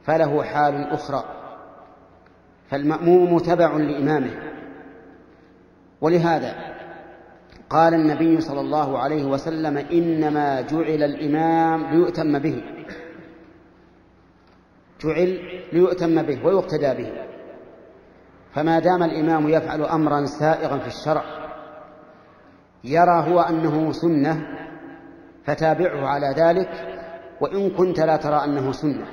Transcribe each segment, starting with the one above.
فله حال أخرى، فالمأموم تبع لإمامه. ولهذا قال النبي صلى الله عليه وسلم: إنما جعل الإمام ليؤتم به، جعل ليؤتم به ويقتدى به. فما دام الإمام يفعل أمرا سائغا في الشرع يرى هو أنه سنة فتابعه على ذلك وإن كنت لا ترى أنه سنة.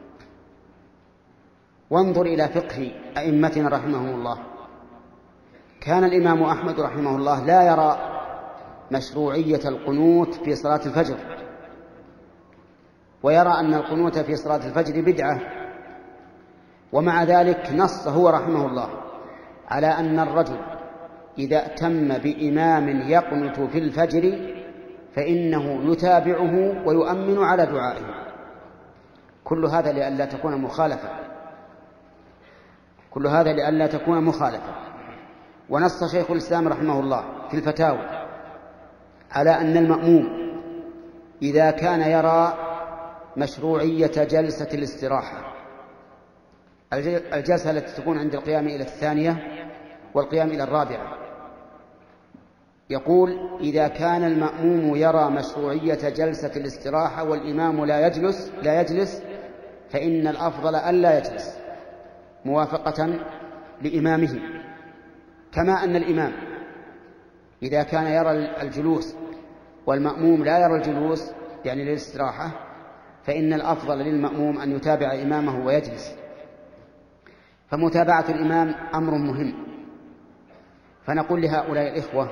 وانظر إلى فقه أئمتنا رحمهم الله. كان الإمام أحمد رحمه الله لا يرى مشروعية القنوت في صلاة الفجر، ويرى أن القنوت في صلاة الفجر بدعة، ومع ذلك نص هو رحمه الله على أن الرجل إذا ائتم بإمام يقنت في الفجر فإنه يتابعه ويؤمن على دعائه. كل هذا لئلا تكون مخالفة، كل هذا لئلا تكون مخالفة. ونص شيخ الإسلام رحمه الله في الفتاوى على أن المأموم إذا كان يرى مشروعية جلسة الاستراحة، الجلسة التي تكون عند القيام إلى الثانية والقيام إلى الرابعة، يقول: إذا كان المأموم يرى مشروعية جلسة الاستراحة والإمام لا يجلس فإن الأفضل ألا يجلس موافقة لإمامه. كما أن الإمام إذا كان يرى الجلوس والمأموم لا يرى الجلوس يعني للاستراحة فإن الأفضل للمأموم أن يتابع إمامه ويجلس. فمتابعة الإمام أمر مهم. فنقول لهؤلاء الإخوة: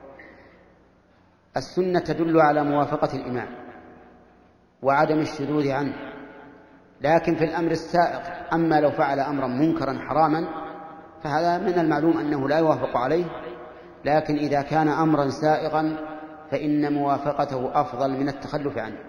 السنة تدل على موافقة الإمام وعدم الشذوذ عنه، لكن في الأمر السائغ، أما لو فعل أمرا منكرا حراما فهذا من المعلوم أنه لا يوافق عليه، لكن إذا كان أمرا سائغا فإن موافقته أفضل من التخلف عنه.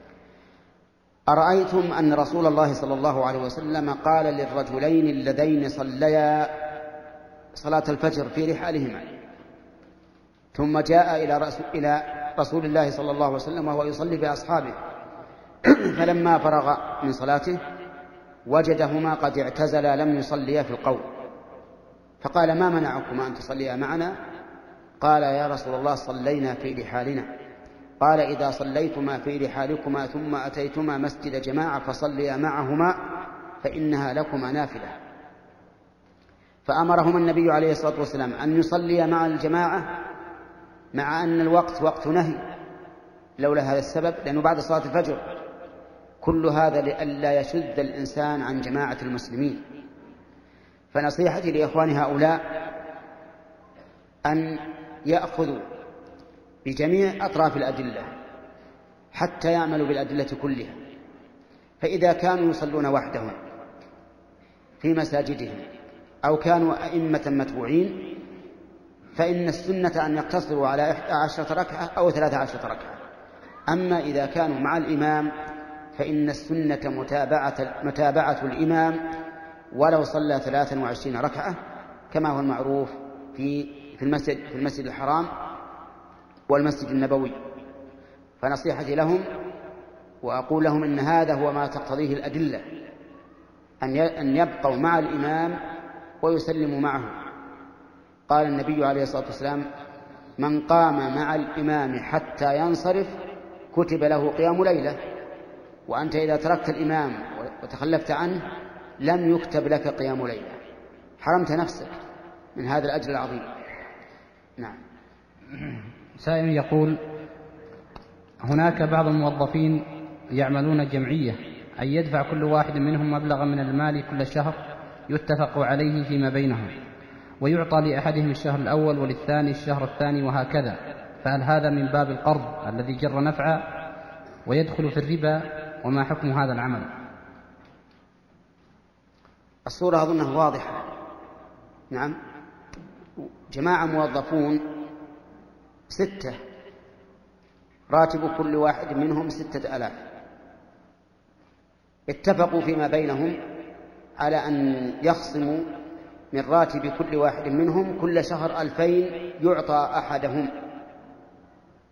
أرأيتم أن رسول الله صلى الله عليه وسلم قال للرجلين اللذين صليا صلاة الفجر في رحالهما ثم جاء إلى رسول الله صلى الله عليه وسلم وهو يصلي بأصحابه فلما فرغ من صلاته وجدهما قد اعتزلا لم يصليا في القوم، فقال: ما منعكما أن تصليا معنا؟ قال: يا رسول الله صلينا في رحالنا. قال: إذا صليتما في رحالكما ثم أتيتما مسجد جماعة فصليا معهما فإنها لكما نافلة. فأمرهما النبي عليه الصلاة والسلام أن يصليا مع الجماعة مع أن الوقت وقت نهي لولا هذا السبب، لأنه بعد صلاة الفجر. كل هذا لئلا يشذ الإنسان عن جماعة المسلمين. فنصيحتي لإخوان هؤلاء أن يأخذوا بجميع أطراف الأدلة حتى يعملوا بالأدلة كلها. فإذا كانوا يصلون وحدهم في مساجدهم أو كانوا أئمة متبوعين فإن السنة أن يقتصروا على 11 ركعة أو 13 ركعة. أما إذا كانوا مع الإمام فإن السنة متابعة الإمام ولو صلى 23 ركعة كما هو المعروف في المسجد الحرام والمسجد النبوي. فنصيحتي لهم وأقول لهم إن هذا هو ما تقتضيه الأدلة، أن يبقوا مع الإمام ويسلموا معه. قال النبي عليه الصلاة والسلام: من قام مع الإمام حتى ينصرف كتب له قيام ليلة. وأنت إذا تركت الإمام وتخلفت عنه لم يكتب لك قيام ليلة، حرمت نفسك من هذا الأجر العظيم. نعم. سائل يقول: هناك بعض الموظفين يعملون جمعية أن يدفع كل واحد منهم مبلغا من المال كل شهر يتفق عليه فيما بينهم، ويعطى لأحدهم الشهر الأول وللثاني الشهر الثاني وهكذا، فهل هذا من باب القرض الذي جر نفعا ويدخل في الربا؟ وما حكم هذا العمل؟ الصورة أظنها واضحة. نعم، جماعة موظفون 6 راتب كل واحد منهم 6000، اتفقوا فيما بينهم على أن يخصموا من راتب كل واحد منهم كل شهر 2000 يعطى أحدهم،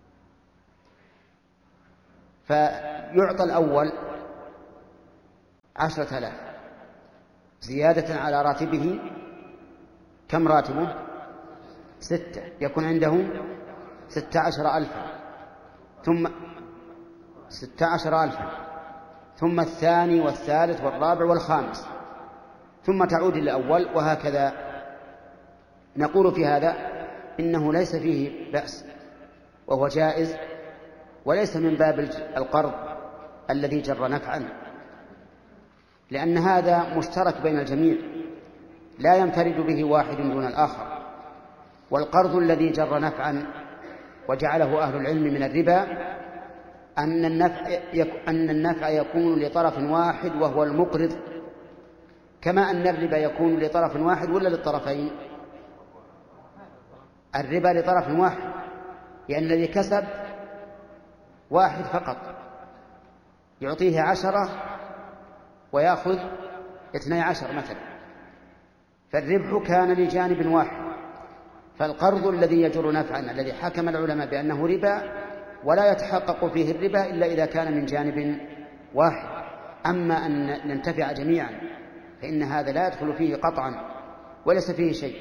فيعطى الأول 10,000 زيادة على راتبه. كم راتبه؟ 6، يكون عنده 16,000 ثم 16,000 ثم الثاني والثالث والرابع والخامس ثم تعود الأول، وهكذا. نقول في هذا إنه ليس فيه بأس وهو جائز، وليس من باب القرض الذي جر نفعا، لأن هذا مشترك بين الجميع لا ينفرد به واحد دون الآخر. والقرض الذي جر نفعا وجعله أهل العلم من الربا أن النفع يكون لطرف واحد وهو المقرض، كما أن الربا يكون لطرف واحد ولا للطرفين؟ الربا لطرف واحد، لأن الذي كسب واحد فقط يعطيه 10 ويأخذ 12 مثلا، فالربح كان لجانب واحد. فالقرض الذي يجر نفعا الذي حكم العلماء بأنه ربا ولا يتحقق فيه الربا إلا إذا كان من جانب واحد. أما أن ننتفع جميعا فإن هذا لا يدخل فيه قطعا وليس فيه شيء،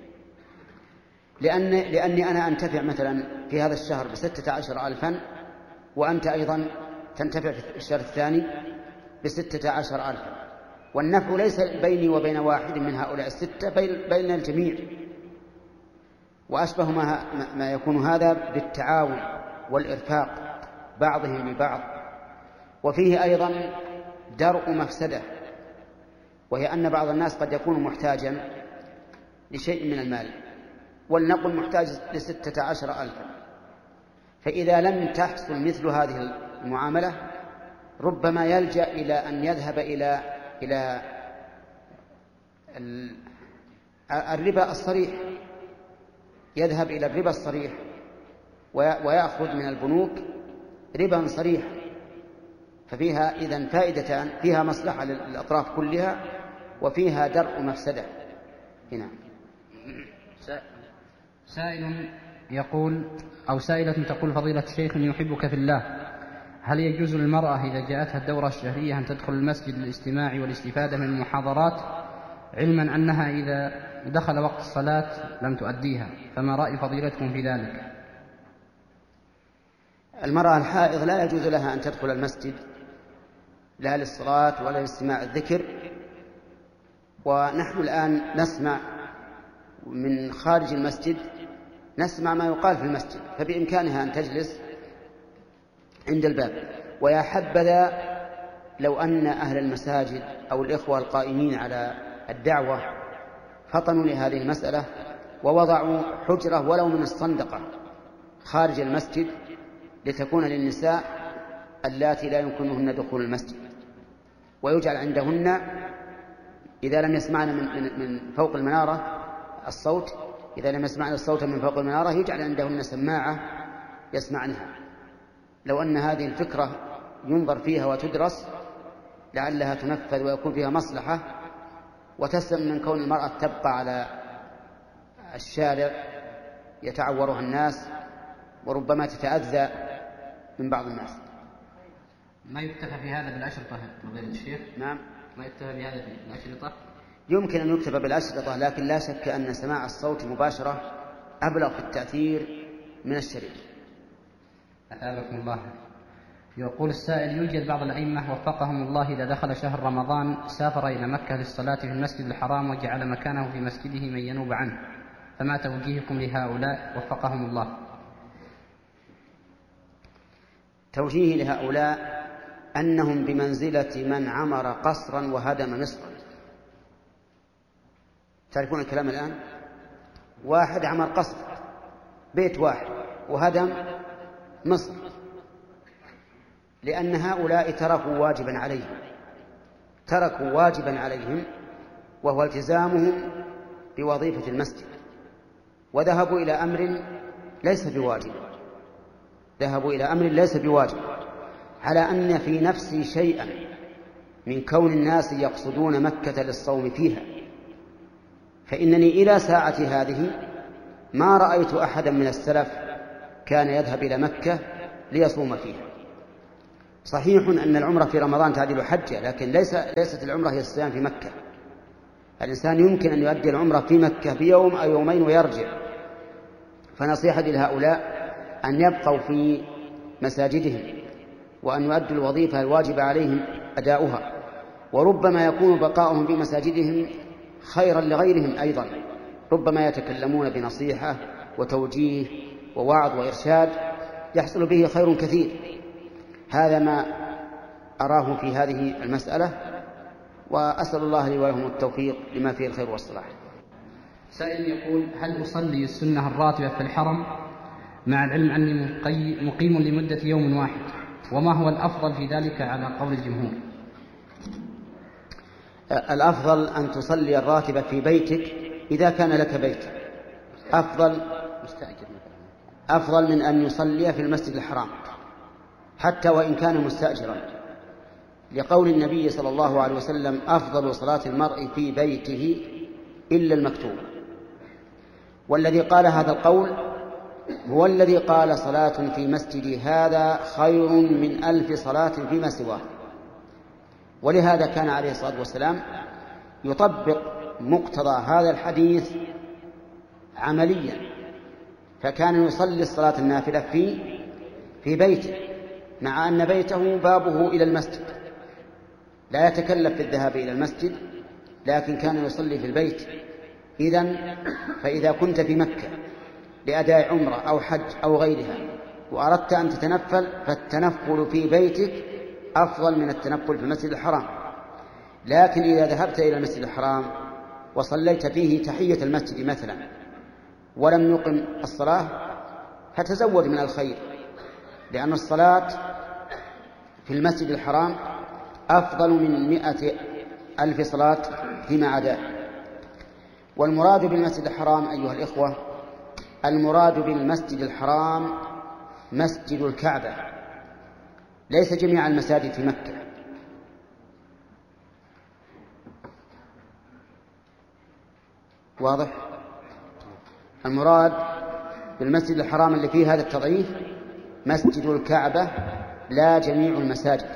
لأني أنا أنتفع مثلا في هذا الشهر ب16,000 وأنت أيضا تنتفع في الشهر الثاني ب16,000، والنفع ليس بيني وبين واحد من هؤلاء 6 بين الجميع. وأشبه ما يكون هذا بالتعاون والإرفاق بعضهم ببعض. وفيه أيضا درء مفسدة، وهي أن بعض الناس قد يكون محتاجا لشيء من المال، ولنقل محتاج ل16,000، فإذا لم تحصل مثل هذه المعاملة ربما يلجأ إلى أن يذهب إلى الربا الصريح، يذهب إلى الربا الصريح ويأخذ من البنوك ربا صريح. ففيها إذن فائدتان، فيها مصلحة للأطراف كلها وفيها درء مفسدة. هنا سائل يقول أو سائلة تقول: فضيلة الشيخ يحبك في الله، هل يجوز للمرأة إذا جاءتها الدورة الشهرية أن تدخل المسجد للاستماع والاستفادة من المحاضرات، علما أنها إذا دخل وقت الصلاة لم تؤديها؟ فما رأي فضيلتكم في ذلك؟ المرأة الحائض لا يجوز لها أن تدخل المسجد لا للصلاة ولا لاستماع الذكر، ونحن الآن نسمع من خارج المسجد، نسمع ما يقال في المسجد، فبإمكانها أن تجلس عند الباب. ويا حبذا لو أن أهل المساجد أو الإخوة القائمين على الدعوة فطنوا لهذه المسألة ووضعوا حجرة ولو من الصندقة خارج المسجد لتكون للنساء اللاتي لا يمكنهن دخول المسجد، ويجعل عندهن إذا لم يسمعن من فوق المنارة الصوت، إذا لم يسمعن الصوت من فوق المنارة يجعل عندهن سماعة يسمعنها. لو أن هذه الفكرة ينظر فيها وتدرس لعلها تنفذ ويكون فيها مصلحة، وتسلم من كون المرأة تبقى على الشارع يتعورها الناس وربما تتأذى من بعض الناس. ما يكتفى في هذا بالأشرطة فضيلة الشيخ؟ نعم، ما يكتفى بهذا بالأشرطة؟ يمكن أن يكتفى بالأشرطة، لكن لا شك أن سماع الصوت مباشرة أبلغ في التأثير من الشريط. أثابكم الله. يقول السائل: يوجد بعض الأئمة وفقهم الله إذا دخل شهر رمضان سافر إلى مكة للصلاة في المسجد الحرام وجعل مكانه في مسجده من ينوب عنه، فما توجيهكم لهؤلاء وفقهم الله؟ توجيه لهؤلاء أنهم بمنزلة من عمر قصرا وهدم مصرا. تعرفون الكلام الآن؟ واحد عمر قصر بيت واحد وهدم مصر، لأن هؤلاء تركوا واجبا عليهم وهو التزامهم بوظيفة المسجد، وذهبوا إلى أمر ليس بواجب، على أن في نفسي شيئا من كون الناس يقصدون مكة للصوم فيها، فإنني إلى ساعة هذه ما رأيت أحدا من السلف كان يذهب إلى مكة ليصوم فيها، صحيح أن العمرة في رمضان تعدل حجة، لكن ليست العمرة هي الصيام في مكة. الإنسان يمكن أن يؤدي العمرة في مكة بيوم أو يومين ويرجع. فنصيحتي لهؤلاء أن يبقوا في مساجدهم وأن يؤدوا الوظيفة الواجب عليهم أداؤها، وربما يكون بقاؤهم في مساجدهم خيرا لغيرهم أيضا، ربما يتكلمون بنصيحة وتوجيه ووعظ وإرشاد يحصل به خير كثير. هذا ما أراه في هذه المسألة، وأسأل الله لي ولهم التوفيق لما فيه الخير والصلاح. سائل يقول: هل أصلي السنة الراتبة في الحرم مع العلم أني مقيم لمدة يوم واحد، وما هو الأفضل في ذلك على قول الجمهور؟ الأفضل أن تصلي الراتبة في بيتك إذا كان لك بيت، أفضل من أن يصلي في المسجد الحرام حتى وإن كان مستأجرا، لقول النبي صلى الله عليه وسلم: أفضل صلاة المرء في بيته إلا المكتوب. والذي قال هذا القول هو الذي قال: صلاة في مسجدي هذا خير من 1000 صلاة فيما سواه. ولهذا كان عليه الصلاة والسلام يطبق مقتضى هذا الحديث عمليا، فكان يصلي الصلاة النافلة في بيته، مع أن بيته بابه إلى المسجد، لا يتكلف في الذهاب إلى المسجد، لكن كان يصلي في البيت. فإذا كنت في مكة لأداء عمرة أو حج أو غيرها وأردت أن تتنفل، فالتنفل في بيتك أفضل من التنفل في المسجد الحرام. لكن إذا ذهبت إلى المسجد الحرام وصليت فيه تحية المسجد مثلا ولم يقم الصلاة، فتزود من الخير، لأن الصلاة في المسجد الحرام أفضل من 100,000 صلاة فيما عداه. والمراد بالمسجد الحرام أيها الإخوة، المراد بالمسجد الحرام مسجد الكعبة، ليس جميع المساجد في مكة. واضح؟ المراد بالمسجد الحرام اللي فيه هذا التضعيف مسجد الكعبة لا جميع المساجد،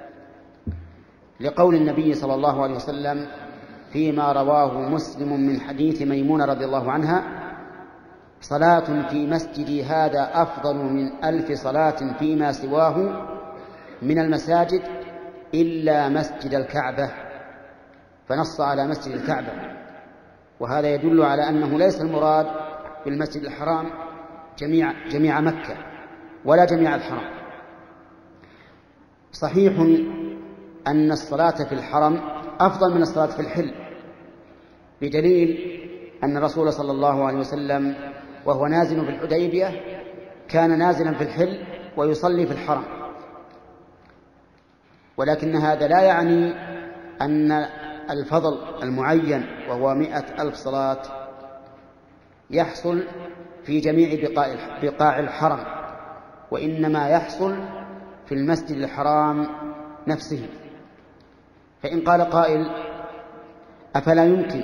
لقول النبي صلى الله عليه وسلم فيما رواه مسلم من حديث ميمونة رضي الله عنها: صلاة في مسجدي هذا أفضل من 1000 صلاة فيما سواه من المساجد إلا مسجد الكعبة، فنص على مسجد الكعبة. وهذا يدل على أنه ليس المراد بالمسجد الحرام جميع مكة ولا جميع الحرم. صحيح أن الصلاة في الحرم أفضل من الصلاة في الحل، بدليل أن الرسول صلى الله عليه وسلم وهو نازل في الحديبية كان نازلا في الحل ويصلي في الحرم. ولكن هذا لا يعني أن الفضل المعين وهو 100,000 صلاة يحصل في جميع بقاع الحرم، وإنما يحصل في المسجد الحرام نفسه. فإن قال قائل: أفلا يمكن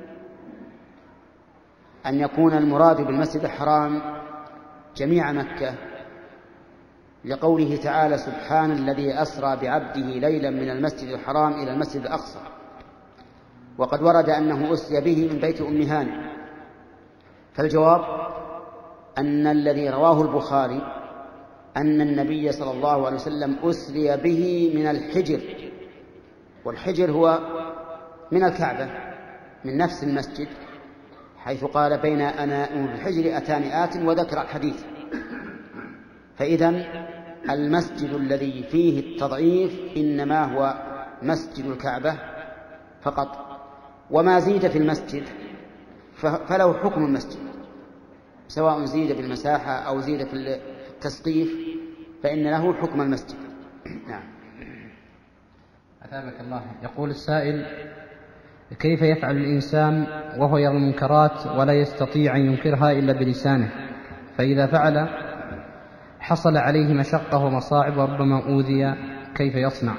أن يكون المراد بالمسجد الحرام جميع مكة، لقوله تعالى: سبحان الذي أسرى بعبده ليلا من المسجد الحرام إلى المسجد الأقصى، وقد ورد أنه أسري به من بيت أم هانئ. فالجواب أن الذي رواه البخاري أن النبي صلى الله عليه وسلم أسري به من الحجر، والحجر هو من الكعبة من نفس المسجد، حيث قال: بين أنا في الحجر أتاني آت، وذكر الحديث. فإذن المسجد الذي فيه التضعيف إنما هو مسجد الكعبة فقط، وما زيد في المسجد فله حكم المسجد، سواء زيد بالمساحة أو زيد في التسقيف فإن له حكم المسجد. نعم. أثابك الله. يقول السائل: كيف يفعل الإنسان وهو يرى المنكرات ولا يستطيع أن ينكرها إلا بلسانه، فإذا فعل حصل عليه مشقة ومصاعب وربما أوذي، كيف يصنع؟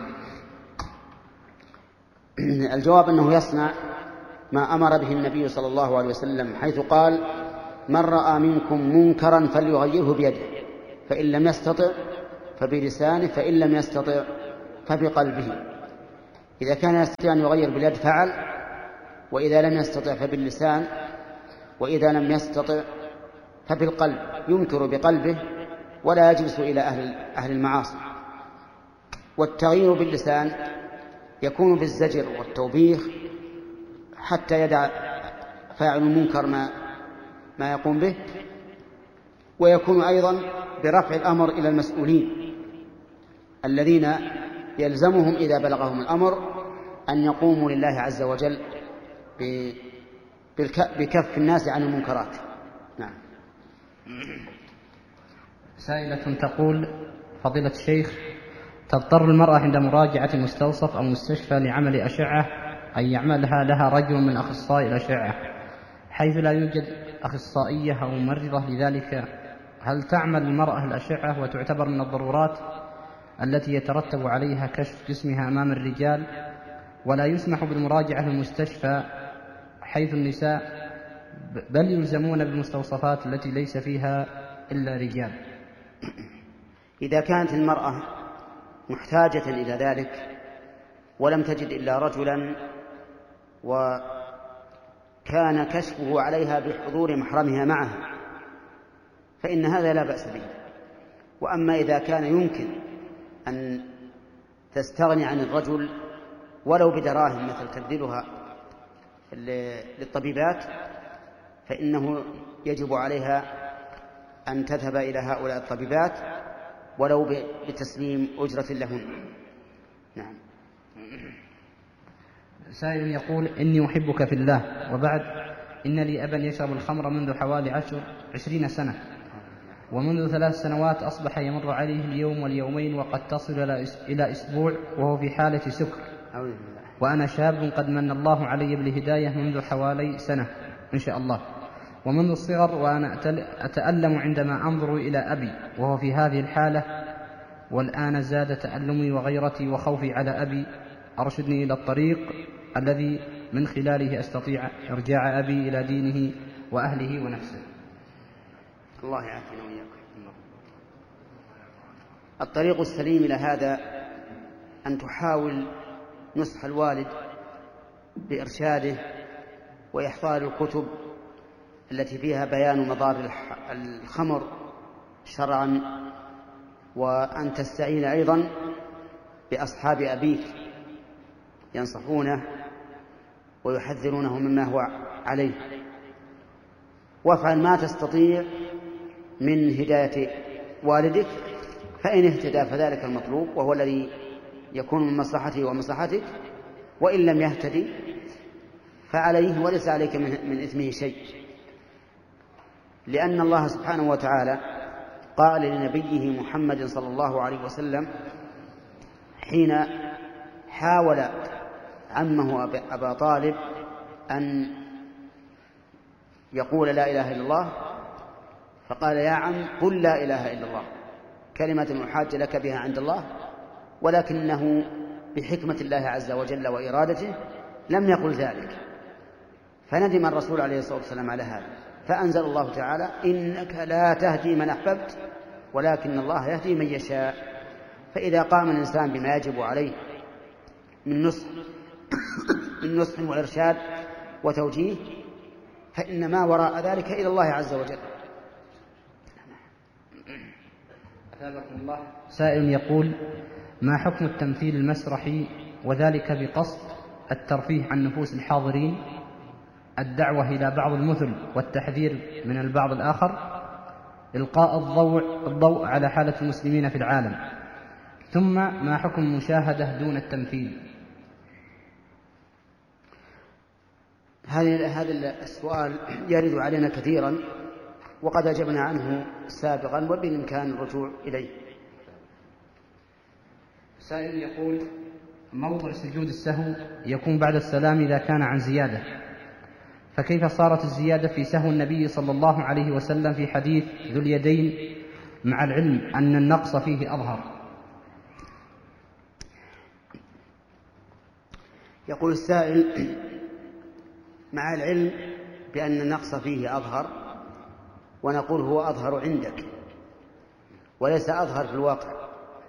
الجواب أنه يصنع ما أمر به النبي صلى الله عليه وسلم، حيث قال: من رأى منكم منكرا فليغيره بيده، فإن لم يستطع فبلسانه، فإن لم يستطع فبقلبه. إذا كان يستطيع أن يغير باليد فعل، وإذا لم يستطع فباللسان، وإذا لم يستطع فبالقلب، ينكر بقلبه ولا يجلس إلى أهل المعاصي. والتغيير باللسان يكون بالزجر والتوبيخ حتى يدع فاعل المنكر ما يقوم به، ويكون أيضا برفع الأمر إلى المسؤولين الذين يلزمهم إذا بلغهم الأمر أن يقوموا لله عز وجل بكف الناس عن المنكرات. نعم. سائلة تقول: فضيلة الشيخ، تضطر المرأة عند مراجعة مستوصف أو مستشفى لعمل أشعة أن يعملها لها رجل من أخصائي الأشعة، حيث لا يوجد أخصائية أو ممرضة لذلك، هل تعمل المرأة الأشعة وتعتبر من الضرورات التي يترتب عليها كشف جسمها أمام الرجال، ولا يسمح بالمراجعة في المستشفى حيث النساء بل يلزمون بالمستوصفات التي ليس فيها إلا رجال؟ إذا كانت المرأة محتاجة إلى ذلك ولم تجد إلا رجلا وكان كشفه عليها بحضور محرمها معها فإن هذا لا بأس به. وأما إذا كان يمكن أن تستغني عن الرجل ولو بدراهم مثل تبذلها للطبيبات، فإنه يجب عليها أن تذهب إلى هؤلاء الطبيبات ولو بتسليم أجرة لهن. نعم. سائل يقول: إني أحبك في الله، وبعد إن لي أبا يشرب الخمر منذ حوالي 20 سنة، ومنذ 3 سنوات أصبح يمر عليه اليوم واليومين وقد تصل إلى أسبوع وهو في حالة سكر، وأنا شاب قد من الله علي بالهداية منذ حوالي سنة إن شاء الله، ومنذ الصغر وأنا أتألم عندما أنظر إلى أبي وهو في هذه الحالة، والآن زاد تألمي وغيرتي وخوفي على أبي، أرشدني إلى الطريق الذي من خلاله أستطيع إرجاع أبي إلى دينه وأهله ونفسه. الله يعافينا وإياكم. الطريق السليم إلى هذا أن تحاول نصح الوالد بإرشاده وإحضار الكتب التي فيها بيان مضار الخمر شرعا، وأن تستعين أيضا بأصحاب أبيك ينصحونه ويحذرونه مما هو عليه، وافعل ما تستطيع من هداية والدك، فإن اهتدى فذلك المطلوب وهو الذي يكون من مصلحته ومصلحتك، وإن لم يهتدي فعليه وليس عليك من إثمه شيء، لأن الله سبحانه وتعالى قال لنبيه محمد صلى الله عليه وسلم حين حاول عمه أبا طالب أن يقول لا إله إلا الله، فقال: يا عم قل لا إله إلا الله كلمة أحاج لك بها عند الله، ولكنه بحكمة الله عز وجل وإرادته لم يقل ذلك، فندم الرسول عليه الصلاة والسلام على هذا، فأنزل الله تعالى: إنك لا تهدي من أحببت ولكن الله يهدي من يشاء. فإذا قام الإنسان بما يجب عليه من نصح وإرشاد وتوجيه فإن ما وراء ذلك إلى الله عز وجل. أثابكم الله. سائل يقول: ما حكم التمثيل المسرحي وذلك بقصد الترفيه عن نفوس الحاضرين، الدعوة إلى بعض المثل والتحذير من البعض الآخر، إلقاء الضوء على حالة المسلمين في العالم، ثم ما حكم المشاهدة دون التمثيل؟ هذا السؤال يرد علينا كثيرا وقد أجبنا عنه سابقا وبالإمكان الرجوع إليه. سائل يقول: موضع سجود السهو يكون بعد السلام إذا كان عن زيادة، فكيف صارت الزيادة في سهو النبي صلى الله عليه وسلم في حديث ذو اليدين مع العلم أن النقص فيه أظهر؟ يقول السائل: مع العلم بأن النقص فيه أظهر، ونقول هو أظهر عندك وليس أظهر في الواقع،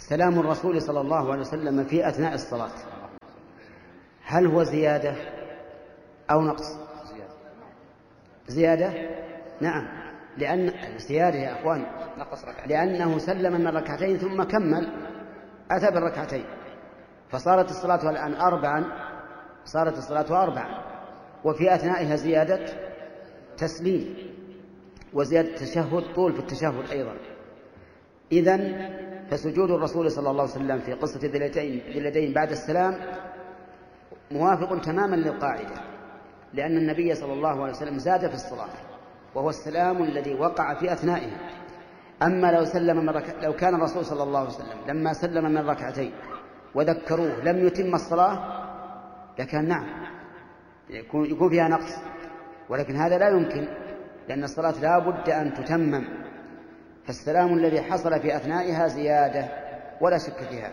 سلام الرسول صلى الله عليه وسلم في أثناء الصلاة هل هو زيادة أو نقص؟ زيادة. نعم، لأن زيادة يا أخوان، لأنه سلم من ركعتين ثم كمل أتى بالركعتين، فصارت الصلاة الآن 4، صارت الصلاة 4، وفي أثنائها زيادة تسليم وزيادة تشهد، طول في التشهد أيضا. إذن فسجود الرسول صلى الله عليه وسلم في قصة ذي اليدين بعد السلام موافق تماما للقاعدة، لأن النبي صلى الله عليه وسلم زاد في الصلاة، وهو السلام الذي وقع في أثنائها. أما لو كان الرسول صلى الله عليه وسلم لما سلم من ركعتين وذكروه لم يتم الصلاة لكان نعم يكون فيها نقص، ولكن هذا لا يمكن، لأن الصلاة لا بد أن تتمم، فالسلام الذي حصل في أثنائها زيادة ولا شك فيها.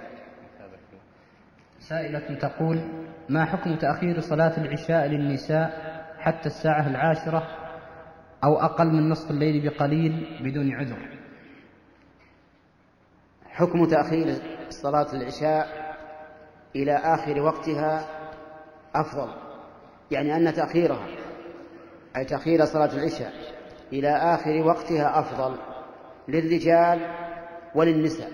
سائلة تقول: ما حكم تأخير صلاة العشاء للنساء حتى الساعة 10 أو أقل من نصف الليل بقليل بدون عذر؟ حكم تأخير صلاة العشاء إلى آخر وقتها أفضل، يعني أن تأخيرها أي تأخير صلاة العشاء إلى آخر وقتها أفضل للرجال وللنساء،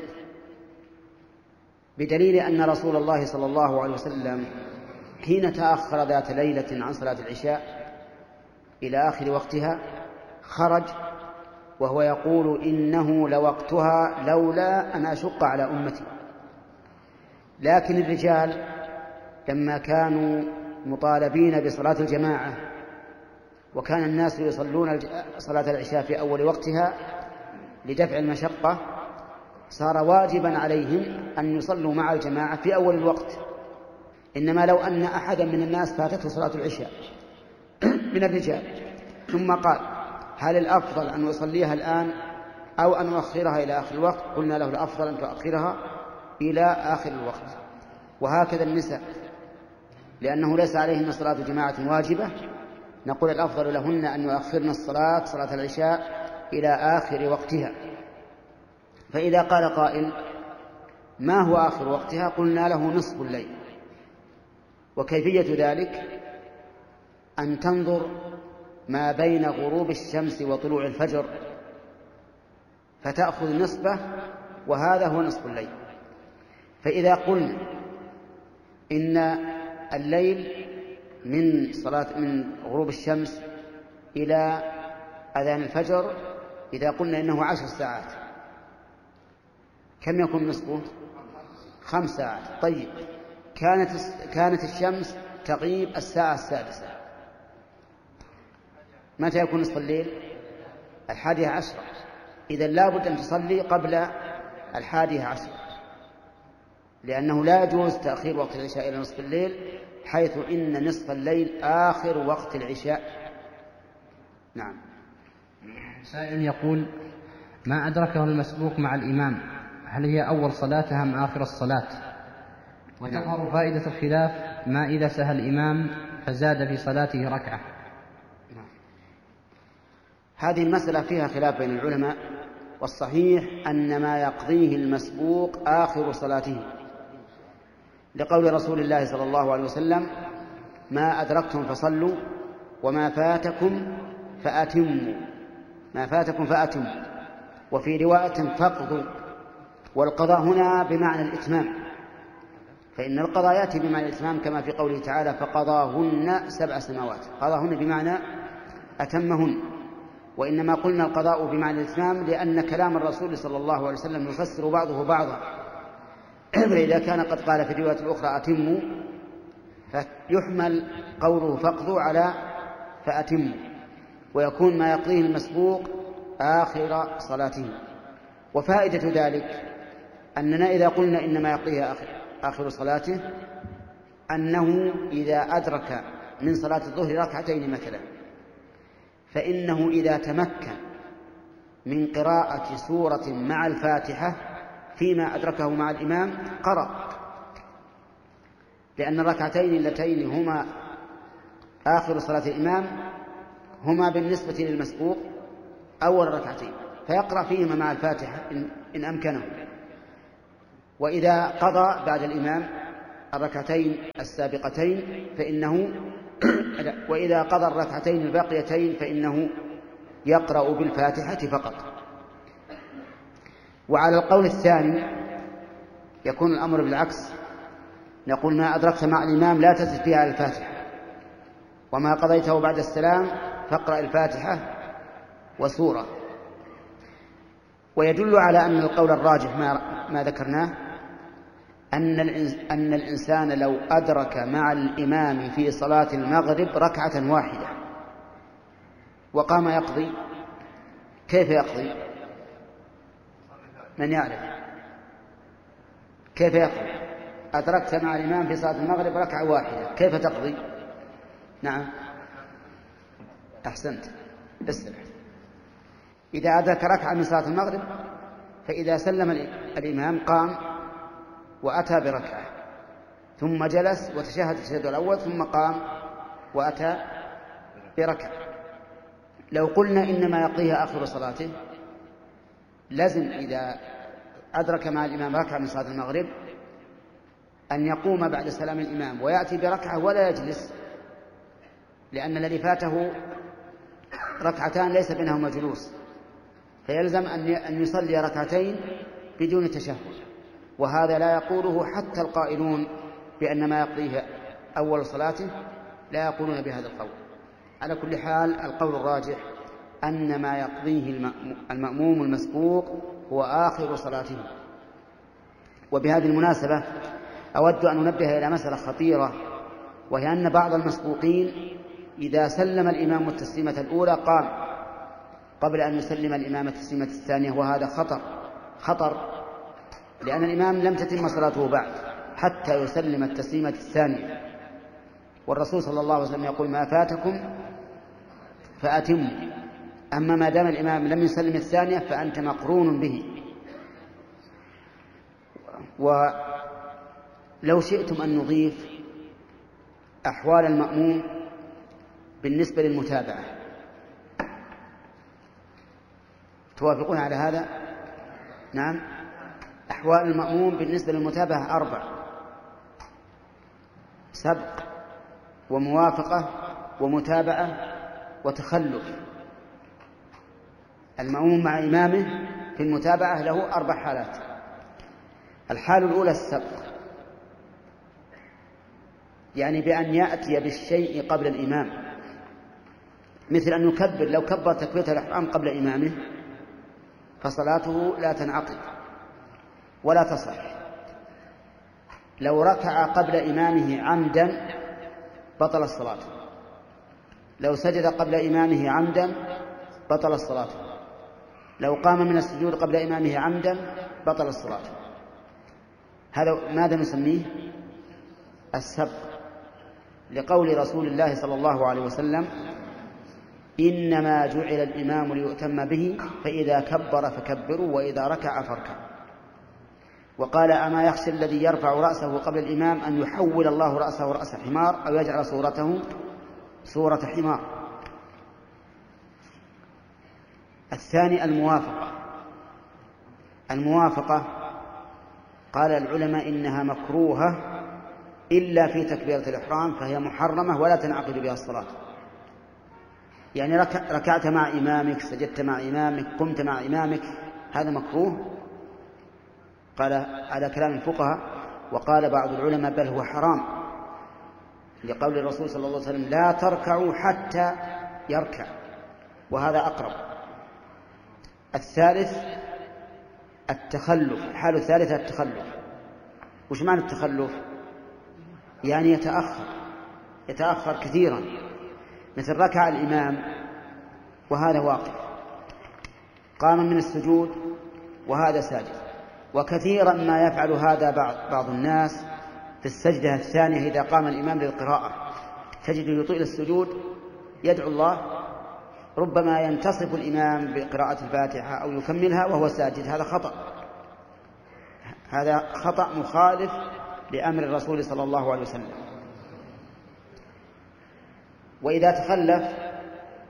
بدليل أن رسول الله صلى الله عليه وسلم حين تأخر ذات ليلة عن صلاة العشاء إلى آخر وقتها خرج وهو يقول: إنه لوقتها لولا أن أشق على أمتي. لكن الرجال لما كانوا مطالبين بصلاة الجماعة وكان الناس يصلون صلاة العشاء في أول وقتها لدفع المشقة، صار واجبا عليهم أن يصلوا مع الجماعة في أول الوقت. إنما لو أن أحدا من الناس فاتته صلاة العشاء من الرجال ثم قال: هل الأفضل أن أصليها الآن أو أن أؤخرها إلى آخر الوقت؟ قلنا له: الأفضل أن تؤخرها إلى آخر الوقت. وهكذا النساء، لأنه ليس عليهن صلاة جماعة واجبة، نقول الأفضل لهن أن يؤخرن صلاة العشاء إلى آخر وقتها. فإذا قال قائل: ما هو آخر وقتها؟ قلنا له: نصف الليل. وكيفية ذلك أن تنظر ما بين غروب الشمس وطلوع الفجر فتأخذ نصفه، وهذا هو نصف الليل. فإذا قلنا إن الليل من غروب الشمس إلى أذان الفجر، إذا قلنا إنه 10 ساعات، كم يكون نصفه؟ 5 ساعات. طيب، كانت الشمس تغيب الساعة 6، متى يكون نصف الليل؟ 11. إذا لا بد أن تصلي قبل 11، لأنه لا يجوز تأخير وقت العشاء إلى نصف الليل، حيث إن نصف الليل آخر وقت العشاء. نعم. سائل يقول: ما أدركه المسبوق مع الإمام هل هي أول صلاة أم آخر الصلاة؟ وتظهر فائدة الخلاف ما إذا سهى الإمام فزاد في صلاته ركعة. هذه المسألة فيها خلاف بين العلماء، والصحيح أن ما يقضيه المسبوق آخر صلاته، لقول رسول الله صلى الله عليه وسلم: ما أدركتم فصلوا وما فاتكم فأتموا. ما فاتكم فأتموا. وفي رواية: فاقضوا. والقضاء هنا بمعنى الإتمام، فإن القضاء يأتي بمعنى الإتمام كما في قوله تعالى: فقضاهن 7 سنوات. قضاهن بمعنى أتمهن. وإنما قلنا القضاء بمعنى الإتمام لأن كلام الرسول صلى الله عليه وسلم يفسر بعضه بعضا، فإذا كان قد قال في الرواية الأخرى أتموا، فيحمل قوله فاقضوا على فأتموا، ويكون ما يقضيه المسبوق آخر صلاته. وفائدة ذلك أننا إذا قلنا إنما يقضيه آخر صلاته، أنه إذا أدرك من صلاة الظهر ركعتين مثلا، فإنه إذا تمكن من قراءة سورة مع الفاتحة فيما أدركه مع الإمام قرأ، لأن الركعتين اللتين هما آخر صلاة الإمام هما بالنسبة للمسبوق أول ركعتين، فيقرأ فيهما مع الفاتحة إن أمكنه. وإذا قضى بعد الإمام الركعتين السابقتين فإنه وإذا قضى الركعتين الباقيتين فإنه يقرأ بالفاتحة فقط. وعلى القول الثاني يكون الأمر بالعكس، نقول ما أدركت مع الإمام لا تزد فيها على الفاتحة، وما قضيته بعد السلام فاقرأ الفاتحة وسورة. ويدل على أن القول الراجح ما ذكرناه أن الإنسان لو أدرك مع الإمام في صلاة المغرب ركعة واحدة وقام يقضي، كيف يقضي؟ من يعرف كيف يقضي؟ أدركت مع الإمام في صلاة المغرب ركعة واحدة، كيف تقضي؟ نعم أحسنت، اسرع. إذا أدرك ركعة من صلاة المغرب فإذا سلم الإمام قام وأتى بركعة، ثم جلس وتشهد التشهد الأول، ثم قام وأتى بركعة. لو قلنا إنما يقضيها آخر صلاته، لازم إذا أدرك مع الإمام ركعة من صلاة المغرب أن يقوم بعد سلام الإمام ويأتي بركعة ولا يجلس، لأن الذي فاته ركعتان ليس بينهما جلوس، فيلزم أن يصلي ركعتين بدون تشهد. وهذا لا يقوله حتى القائلون بأن ما يقضيه أول صلاته لا يقولون بهذا القول. على كل حال القول الراجح أن ما يقضيه المأموم المسبوق هو آخر صلاته. وبهذه المناسبة أود أن أنبه إلى مسألة خطيرة، وهي أن بعض المسبوقين إذا سلم الإمام التسليمة الأولى قام قبل أن يسلم الإمام التسليمة الثانية، وهذا خطر، لأن الإمام لم تتم صلاته بعد حتى يسلم التسليمة الثانية، والرسول صلى الله عليه وسلم يقول ما فاتكم فأتموا، أما ما دام الإمام لم يسلم الثانية فأنت مقرون به. ولو شئتم أن نضيف أحوال المأموم بالنسبة للمتابعة، توافقون على هذا؟ نعم. أحوال المأموم بالنسبة للمتابعة 4: سبق وموافقة ومتابعة وتخلف. المأموم مع إمامه في المتابعة له 4 حالات. الحالة الأولى السبق، يعني بأن يأتي بالشيء قبل الإمام، مثل أن يكبر، لو كبر تكبيرة الإحرام قبل إمامه فصلاته لا تنعقد ولا تصح. لو ركع قبل إمامه عمدا بطل الصلاة، لو سجد قبل إمامه عمدا بطل الصلاة، لو قام من السجود قبل إمامه عمدا بطل الصلاة. هذا ماذا نسميه؟ السبق، لقول رسول الله صلى الله عليه وسلم إنما جعل الإمام ليؤتم به فإذا كبر فكبروا وإذا ركع فاركعوا. وقال أما يخشى الذي يرفع رأسه قبل الإمام أن يحول الله رأسه رأس حمار أو يجعل صورته صورة حمار. الثاني الموافقة قال العلماء إنها مكروهة إلا في تكبيرة الإحرام، فهي محرمة ولا تنعقد بها الصلاة. يعني ركعت مع إمامك، سجدت مع إمامك، قمت مع إمامك، هذا مكروه قال على كلام الفقهاء. وقال بعض العلماء بل هو حرام، لقول الرسول صلى الله عليه وسلم لا تركعوا حتى يركع، وهذا أقرب. الثالث التخلف، الحالة الثالثة التخلف. وش معنى التخلف؟ يعني يتأخر كثيرا، مثل ركع الإمام وهذا واقف، قام من السجود وهذا ساجد. وكثيرا ما يفعل هذا بعض الناس في السجدة الثانية إذا قام الإمام للقراءة، تجده يطيل السجود يدعو الله، ربما ينتصف الإمام بقراءة الفاتحة أو يكملها وهو ساجد. هذا خطأ مخالف لأمر الرسول صلى الله عليه وسلم. وإذا تخلف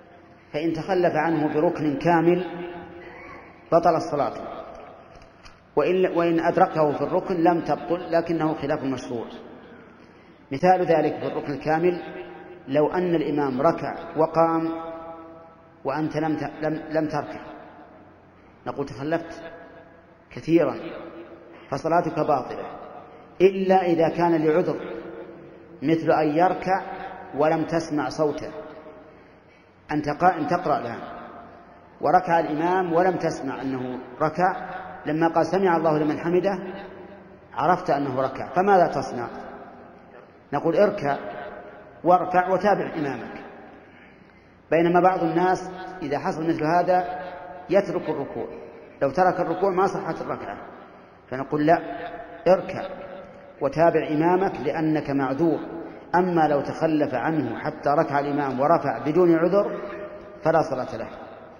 فإن تخلف عنه بركن كامل بطل الصلاة، وإن أدركه في الركن لم تبطل، لكنه خلاف المشروع. مثال ذلك في الركن الكامل: لو أن الإمام ركع وقام وأنت لم تركع، نقول تخلفت كثيرا فصلاتك باطلة، إلا إذا كان لعذر، مثل أن يركع ولم تسمع صوته، أنت قائم تقرأ الآن وركع الإمام ولم تسمع أنه ركع، لما قال سمع الله لمن حمده عرفت أنه ركع، فماذا تصنع؟ نقول اركع واركع وتابع إمامك. بينما بعض الناس إذا حصل مثل هذا يترك الركوع، لو ترك الركوع ما صحت الركعة، فنقول لا، اركع وتابع إمامك لأنك معذور. أما لو تخلف عنه حتى ركع الإمام ورفع بدون عذر فلا صلاة له.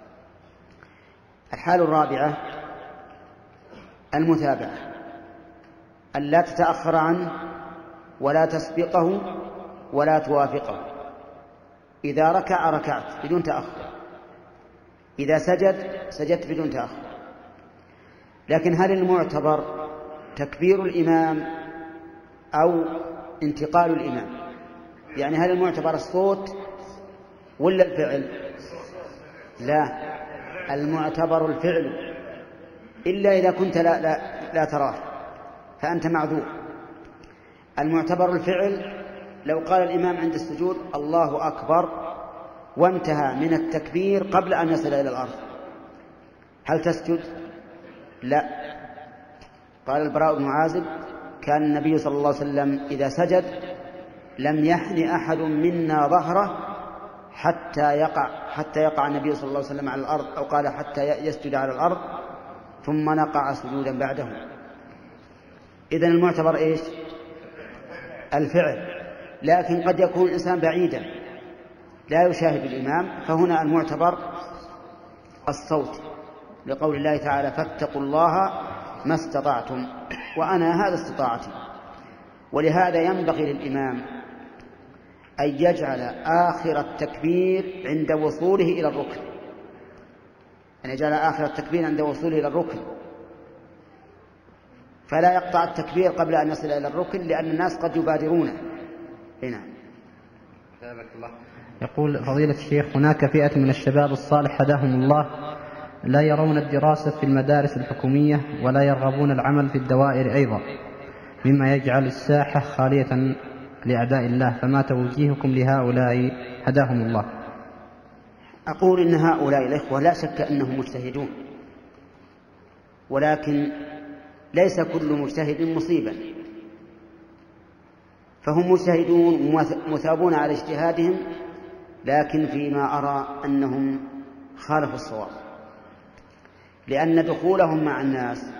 الحال الرابعة المتابعة، أن لا تتأخر عنه ولا تسبقه ولا توافقه. إذا ركع ركعت بدون تأخر، إذا سجد سجدت بدون تأخر. لكن هل المعتبر تكبير الإمام أو انتقال الإمام؟ يعني هل المعتبر الصوت ولا الفعل؟ لا، المعتبر الفعل، إلا إذا كنت لا تراه فأنت معذور. المعتبر الفعل لو قال الإمام عند السجود الله أكبر وانتهى من التكبير قبل أن يصل إلى الأرض، هل تسجد؟ لا. قال البراء بن عازب كان النبي صلى الله عليه وسلم إذا سجد لم يحن أحد منا ظهره حتى يقع النبي صلى الله عليه وسلم على الأرض، أو قال حتى يسجد على الأرض ثم نقع سجودا بعده. إذن المعتبر إيش؟ الفعل. لكن قد يكون الإنسان بعيدا لا يشاهد الإمام، فهنا المعتبر الصوت، لقول الله تعالى فاتقوا الله ما استطعتم، وأنا هذا استطاعتي. ولهذا ينبغي للإمام أن يجعل آخر التكبير عند وصوله إلى الركن، أن يجعل آخر التكبير عند وصوله إلى الركن، فلا يقطع التكبير قبل أن يصل إلى الركن، لأن الناس قد يبادرونه. هنا يقول فضيلة الشيخ: هناك فئة من الشباب الصالح هداهم الله لا يرون الدراسة في المدارس الحكومية ولا يرغبون العمل في الدوائر أيضا، مما يجعل الساحة خالية لأعداء الله، فما توجيهكم لهؤلاء هداهم الله؟ أقول إن هؤلاء الإخوة لا شك أنهم مجتهدون، ولكن ليس كل مجتهد مصيبا، فهم مجتهدون مثابون على اجتهادهم، لكن فيما أرى أنهم خالفوا الصواب، لأن دخولهم مع الناس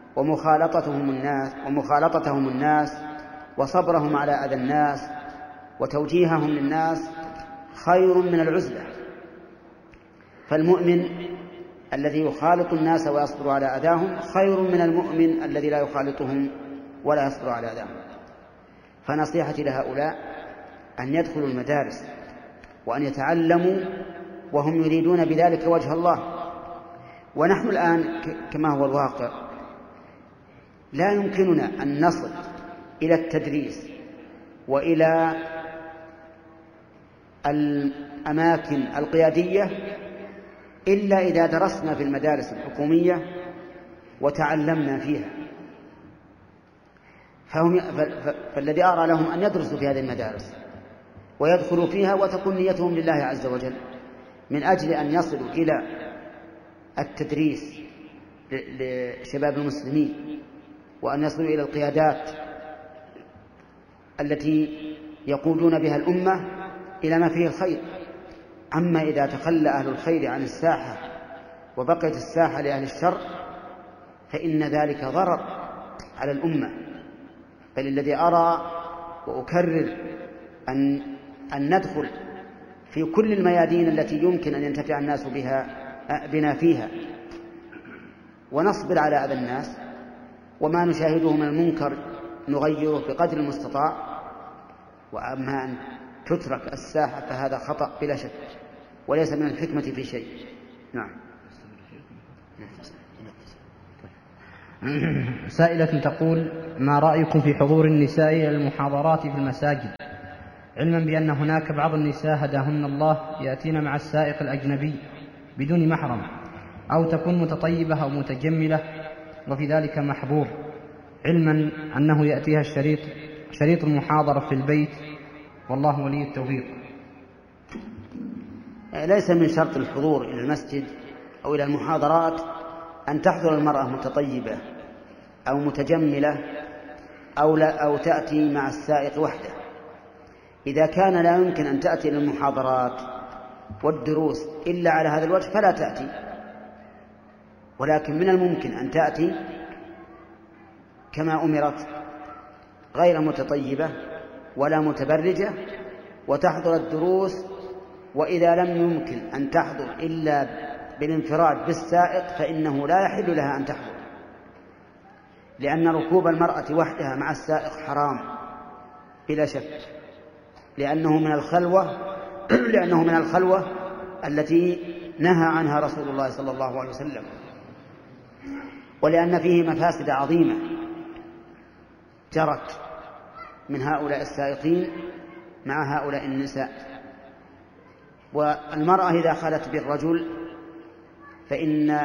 ومخالطتهم الناس وصبرهم على أذى الناس وتوجيههم للناس خير من العزلة. فالمؤمن الذي يخالط الناس ويصبر على أذاهم خير من المؤمن الذي لا يخالطهم ولا يصبر على أذاهم. فنصيحتي لهؤلاء أن يدخلوا المدارس وأن يتعلموا وهم يريدون بذلك وجه الله. ونحن الآن كما هو الواقع لا يمكننا أن نصل إلى التدريس وإلى الأماكن القيادية إلا إذا درسنا في المدارس الحكومية وتعلمنا فيها. فالذي أرى لهم أن يدرسوا في هذه المدارس ويدخلوا فيها وتكون نيتهم لله عز وجل من أجل أن يصلوا إلى التدريس لشباب المسلمين، وأن يصلوا إلى القيادات التي يقودون بها الأمة إلى ما فيه الخير. أما إذا تخلى أهل الخير عن الساحة وبقيت الساحة لأهل الشر فإن ذلك ضرر على الأمة. بل الذي أرى وأكرر أن ندخل في كل الميادين التي يمكن أن ينتفع الناس بنا فيها ونصبر على أذى الناس، وما نشاهده من المنكر نغيره بقدر المستطاع. وأما أن تترك الساحة فهذا خطأ بلا شك وليس من الحكمة في شيء. نعم. سائلة تقول: ما رأيكم في حضور النساء إلى المحاضرات في المساجد، علما بأن هناك بعض النساء هداهن الله يأتين مع السائق الأجنبي بدون محرم، أو تكون متطيبة أو متجملة وفي ذلك محظور، علما أنه يأتيها شريط المحاضرة في البيت، والله ولي التوفيق. ليس من شرط الحضور إلى المسجد أو إلى المحاضرات أن تحضر المرأة متطيبة أو متجملة أو تأتي مع السائق وحده. إذا كان لا يمكن أن تأتي للمحاضرات والدروس إلا على هذا الوجه فلا تأتي، ولكن من الممكن أن تأتي كما أمرت غير متطيبة ولا متبرجة وتحضر الدروس. وإذا لم يمكن أن تحضر إلا بالانفراد بالسائق فإنه لا يحل لها أن تحضر، لأن ركوب المرأة وحدها مع السائق حرام بلا شك، لأنه من الخلوة التي نهى عنها رسول الله صلى الله عليه وسلم، ولأن فيه مفاسد عظيمة جرت من هؤلاء السائقين مع هؤلاء النساء. والمرأة إذا خلت بالرجل فإن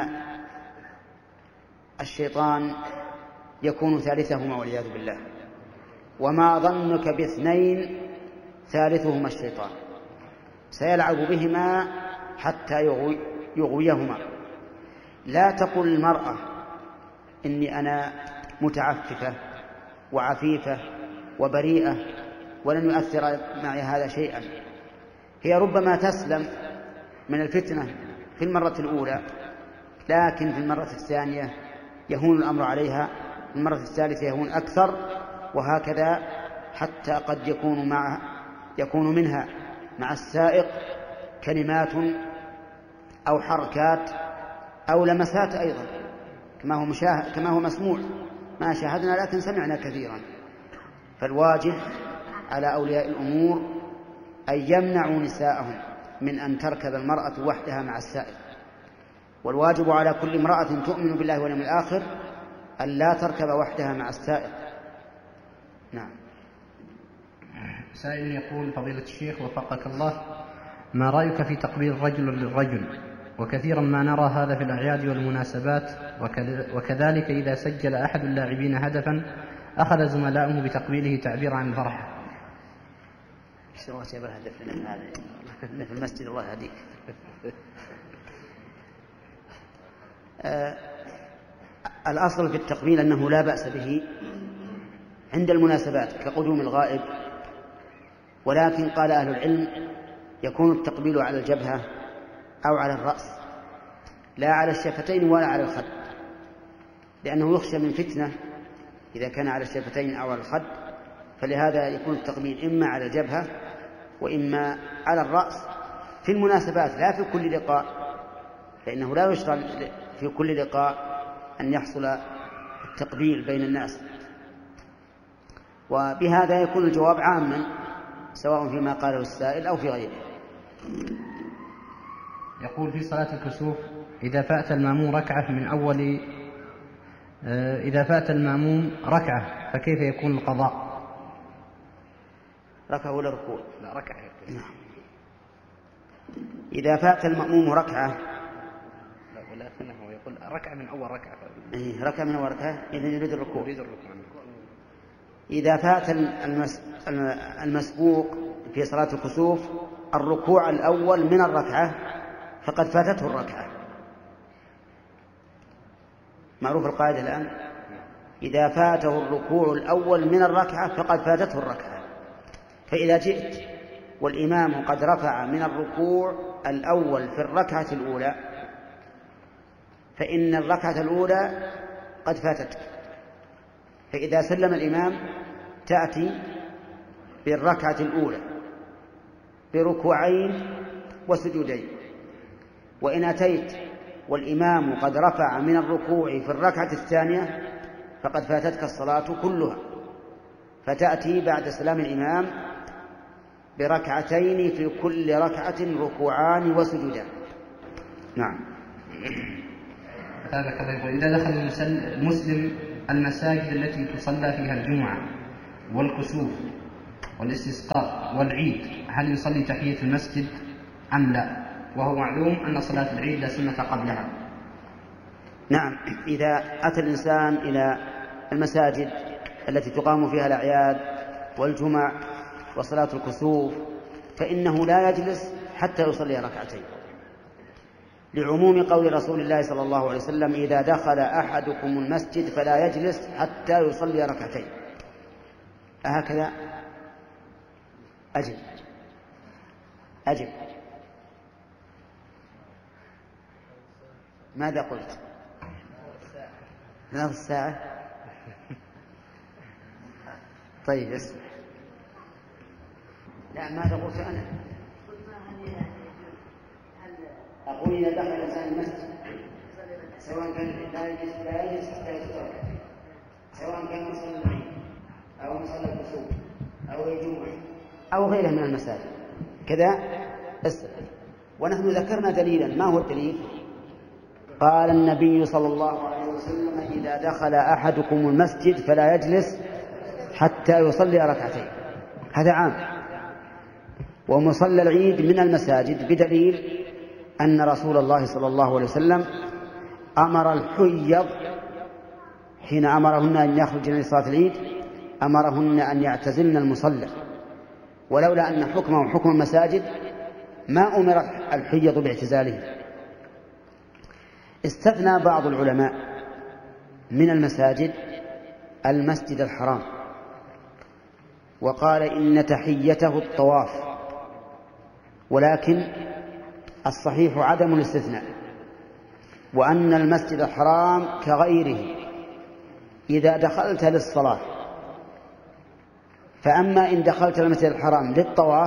الشيطان يكون ثالثهما والعياذ بالله، وما ظنك باثنين ثالثهما الشيطان، سيلعب بهما حتى يغويهما. لا تقل المرأة إني أنا متعففة وعفيفة وبريئة ولن يؤثر معي هذا شيئا. هي ربما تسلم من الفتنة في المرة الأولى، لكن في المرة الثانية يهون الأمر عليها، في المرة الثالثة يهون أكثر، وهكذا حتى قد يكون منها مع السائق كلمات أو حركات أو لمسات أيضا كما هو مسموع. ما شاهدنا لكن سمعنا كثيرا. فالواجب على أولياء الأمور أن يمنعوا نساءهم من أن تركب المرأة وحدها مع السائق، والواجب على كل امرأة تؤمن بالله واليوم الآخر أن لا تركب وحدها مع السائق. نعم. سائل يقول: فضيلة الشيخ وفقك الله، ما رأيك في تقبيل الرجل للرجل؟ وكثيرا ما نرى هذا في الأعياد والمناسبات، وكذلك إذا سجل أحد اللاعبين هدفا أخذ زملاؤه بتقبيله تعبيرا عن الفرح. الله سيبر هدف لنا هذا في المسجد، الله يهديك. الأصل في التقبيل أنه لا بأس به عند المناسبات كقدوم الغائب، ولكن قال أهل العلم يكون التقبيل على الجبهة أو على الرأس، لا على الشفتين ولا على الخد، لأنه يخشى من فتنة إذا كان على الشفتين أو على الخد، فلهذا يكون التقبيل إما على الجبهة وإما على الرأس في المناسبات، لا في كل لقاء، فإنه لا يشرع في كل لقاء أن يحصل التقبيل بين الناس. وبهذا يكون الجواب عاما سواء فيما قاله السائل أو في غيره. يقول: في صلاة الكسوف إذا فات المأموم ركعة فكيف يكون القضاء؟ ركعة ولا ركوع؟ لا، ركعة. نعم. إذا فات المأموم ركعة، لا، ولكنه يقول ركعة من أول ركعة. ركعة من أول ركعة، إذن يريد الركوع. إذا فات المسبوق في صلاة الكسوف الركوع الأول من الركعة فقد فاتته الركعة. معروف القاعدة الآن، إذا فاته الركوع الأول من الركعة فقد فاتته الركعة. فإذا جئت والإمام قد رفع من الركوع الأول في الركعة الأولى فإن الركعة الأولى قد فاتتك، فإذا سلم الإمام تأتي بالركعة الأولى بركوعين وسجودين. وإن أتيت والإمام قد رفع من الركوع في الركعة الثانية فقد فاتتك الصلاة كلها، فتأتي بعد سلام الإمام بركعتين في كل ركعة ركوعان وسجودان. نعم. إذا دخل المسلم المساجد التي تصلى فيها الجمعة والكسوف والاستسقاء والعيد، هل يصلي تحية المسجد أم لا؟ وهو معلوم أن صلاة العيد لا سنة قبلها. نعم، إذا أتى الإنسان إلى المساجد التي تقام فيها الأعياد والجمع وصلاة الكسوف فإنه لا يجلس حتى يصلي ركعتين، لعموم قول رسول الله صلى الله عليه وسلم: إذا دخل أحدكم المسجد فلا يجلس حتى يصلي ركعتين. هكذا أجب ماذا قلت؟ نصف ساعة. طيب اسمع. لا، ماذا قلت أنا؟ أقول إذا دخل الإنسان المسجد سواء كان لا يجلس حتى يصلي، سواء كان مصلى العيد أو مصلى الكسوف أو الجمعة أو غيرها من المساجد كذا اسمع. ونحن ذكرنا دليلا. ما هو الدليل؟ قال النبي صلى الله عليه وسلم: إذا دخل أحدكم المسجد فلا يجلس حتى يصلي ركعتين. هذا عام. ومصلى العيد من المساجد بدليل أن رسول الله صلى الله عليه وسلم أمر الحيض حين أمرهن أن يخرجن لصلاة العيد أمرهن أن يعتزلن المصلى، ولولا أن حكمه حكم المساجد ما أمر الحيض باعتزاله. استثنى بعض العلماء من المساجد المسجد الحرام، وقال إن تحيته الطواف، ولكن الصحيح عدم الاستثناء، وأن المسجد الحرام كغيره إذا دخلت للصلاة، فأما إن دخلت المسجد الحرام للطواف